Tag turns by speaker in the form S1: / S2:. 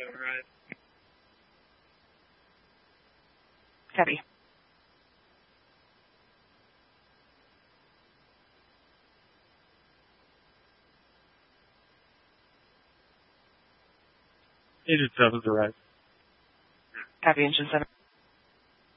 S1: override.
S2: Copy.
S3: Agent 7's arrived.
S2: Copy, Engine 7.